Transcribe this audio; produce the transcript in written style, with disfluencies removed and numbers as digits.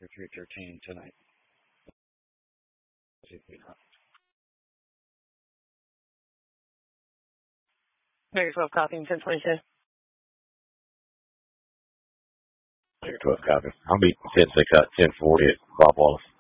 for 313 tonight. Very 12 copy, 1022. Figure 12 copy. I'll be 10-6 out 1040 at Bob Wallace.